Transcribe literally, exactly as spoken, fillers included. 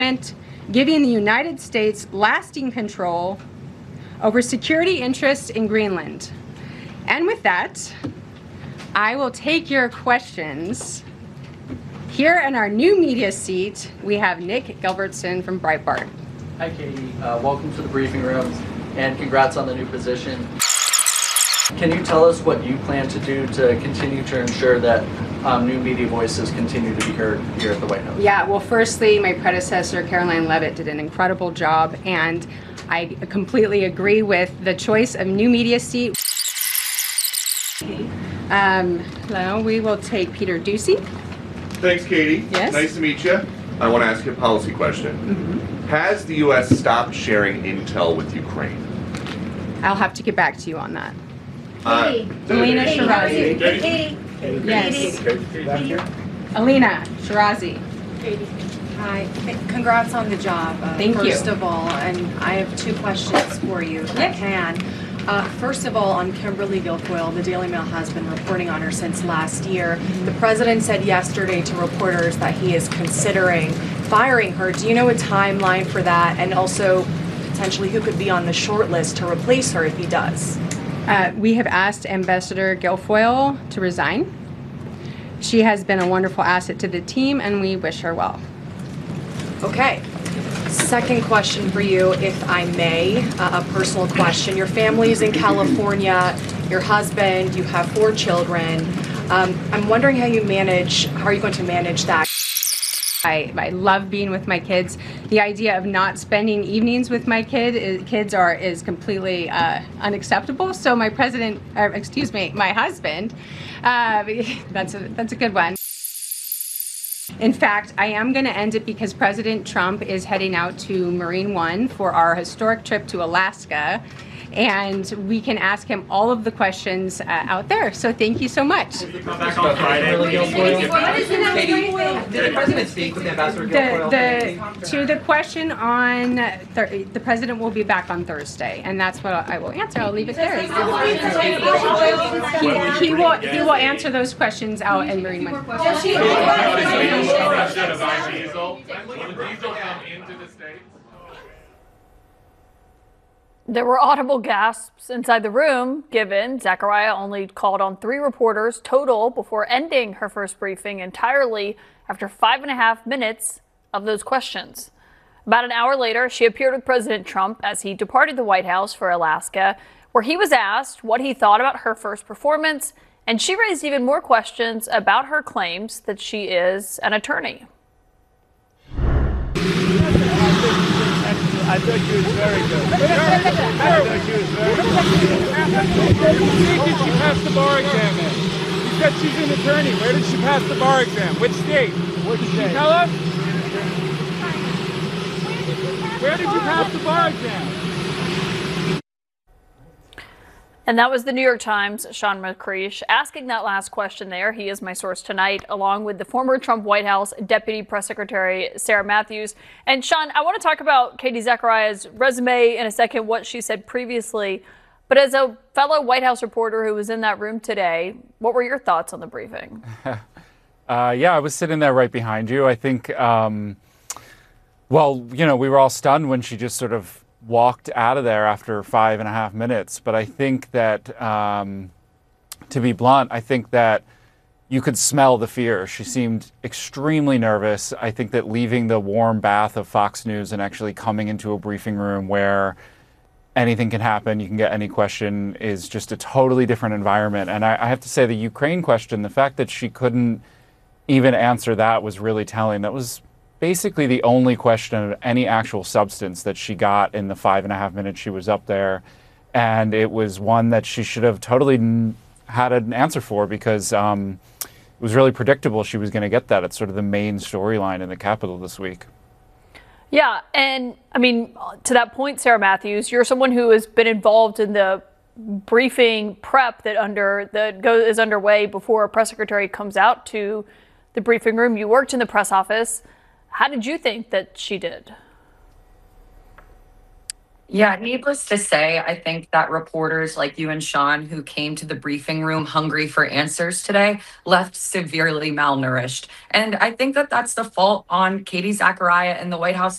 giving the United States lasting control over security interests in Greenland. And with that, I will take your questions. Here in our new media seat, we have Nick Gilbertson from Breitbart. Hi, Katie. Uh, welcome to the briefing rooms, and congrats on the new position. Can you tell us what you plan to do to continue to ensure that um, new media voices continue to be heard here at the White House? Yeah, well, firstly, my predecessor, Caroline Leavitt, did an incredible job, and I completely agree with the choice of new media seat. Um, hello, we will take Peter Doocy. Thanks, Katie. Yes? Nice to meet you. I want to ask you a policy question. Mm-hmm. Has the U S stopped sharing intel with Ukraine? I'll have to get back to you on that. Uh, Alina Shirazi. Katie. Yes. Katie. Alina Shirazi. Katie. Hi. Congrats on the job. Uh, Thank you. First of all, and I have two questions for you, if I can. Uh, first of all, on Kimberly Guilfoyle, the Daily Mail has been reporting on her since last year. The president said yesterday to reporters that he is considering firing her. Do you know a timeline for that? And also, potentially, who could be on the short list to replace her if he does? Uh, we have asked Ambassador Guilfoyle to resign. She has been a wonderful asset to the team, and we wish her well. Okay. Second question for you, if I may, uh, a personal question. Your family is in California, your husband, you have four children. Um, I'm wondering how you manage, how are you going to manage that? I, I love being with my kids. The idea of not spending evenings with my kid is, kids are is completely uh, unacceptable. So my president, or excuse me, my husband, uh, that's a that's a good one. In fact, I am going to end it because President Trump is heading out to Marine One for our historic trip to Alaska, and we can ask him all of the questions uh, out there. So thank you so much. Back on Friday. Did the president speak with Ambassador Guilfoyle? The, the, to the question on, th the president will be back on Thursday, and that's what I will answer. I'll leave it there. He, he will he will answer those questions out in Marine One. There were audible gasps inside the room, given Zachariah only called on three reporters total before ending her first briefing entirely after five and a half minutes of those questions. About an hour later, she appeared with President Trump as he departed the White House for Alaska, where he was asked what he thought about her first performance, and she raised even more questions about her claims that she is an attorney. I thought she was very good. I thought she was very good. Where did she pass the bar exam in? You said she's an attorney. Where did she pass the bar exam? Which state? Which state? Can you tell us? Where did you pass the bar exam? And that was the New York Times' Sean McCreish asking that last question there. He is my source tonight, along with the former Trump White House Deputy Press Secretary Sarah Matthews. And Sean, I want to talk about Katie Zachariah's resume in a second, what she said previously. But as a fellow White House reporter who was in that room today, what were your thoughts on the briefing? uh, yeah, I was sitting there right behind you. I think, um, well, you know, we were all stunned when she just sort of walked out of there after five and a half minutes. But I think that, um, to be blunt, I think that you could smell the fear. She seemed extremely nervous. I think that leaving the warm bath of Fox News and actually coming into a briefing room where anything can happen, you can get any question, is just a totally different environment. And I, I have to say, the Ukraine question, the fact that she couldn't even answer that was really telling. That was basically the only question of any actual substance that she got in the five and a half minutes she was up there. And it was one that she should have totally n had an answer for, because um, it was really predictable she was going to get that. It's sort of the main storyline in the Capitol this week. Yeah, and I mean, to that point, Sarah Matthews, you're someone who has been involved in the briefing prep that under that goes is underway before a press secretary comes out to the briefing room. You worked in the press office. How did you think that she did? Yeah, needless to say, I think that reporters like you and Sean, who came to the briefing room hungry for answers today, left severely malnourished. And I think that that's the fault on Katie Zachariah and the White House